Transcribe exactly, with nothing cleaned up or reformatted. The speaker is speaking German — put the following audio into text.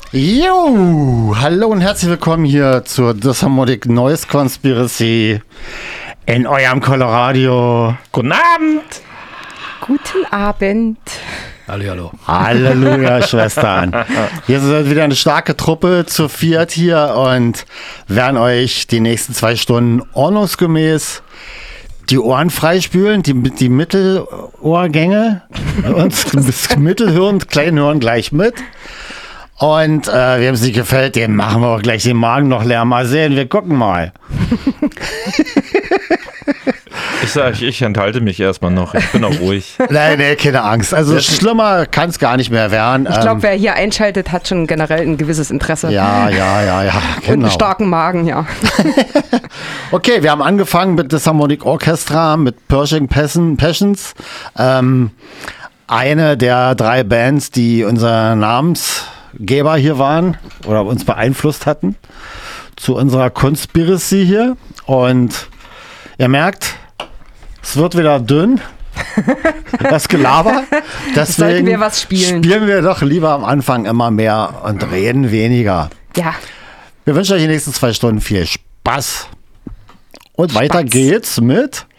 Jo, hallo und herzlich willkommen hier zur Disharmonic Noise Conspiracy in eurem Coloradio. Guten Abend. Guten Abend. Hallo, hallo. Halleluja, Schwestern. Wir sind wieder eine starke Truppe zu viert hier und werden euch die nächsten zwei Stunden ordnungsgemäß die Ohren freispülen, die, die Mittelohrgänge und das Mittelhirn, Kleinhirn gleich mit. Und äh, wem es nicht gefällt, dem machen wir auch gleich den Magen noch leer. Mal sehen, wir gucken mal. Ich sag, ich enthalte mich erstmal noch. Ich bin auch ruhig. Nein, nee, keine Angst. Also schlimmer kann es gar nicht mehr werden. Ich glaube, wer hier einschaltet, hat schon generell ein gewisses Interesse. Ja, ja, ja, ja. Genau. Und einen starken Magen, ja. Okay, wir haben angefangen mit Disharmonic Orchestra, mit Pershing Passions. Ähm, eine der drei Bands, die unser Namensgeber hier waren oder uns beeinflusst hatten zu unserer Conspiracy hier. Und ihr merkt, es wird wieder dünn, das Gelaber. Deswegen sollten wir was spielen. Spielen wir doch lieber am Anfang immer mehr und reden weniger. Ja. Wir wünschen euch die nächsten zwei Stunden viel Spaß. Und Spaß. weiter geht's mit